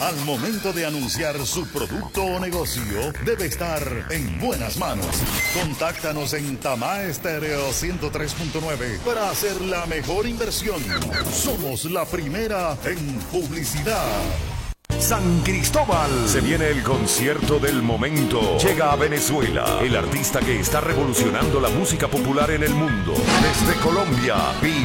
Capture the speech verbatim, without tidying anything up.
al momento de anunciar su producto o negocio, debe estar en buenas manos. Contáctanos en Tamá Estéreo ciento tres punto nueve para hacer la mejor inversión. Somos la primera en publicidad. San Cristóbal. Se viene el concierto del momento. Llega a Venezuela el artista que está revolucionando la música popular en el mundo. Desde Colombia,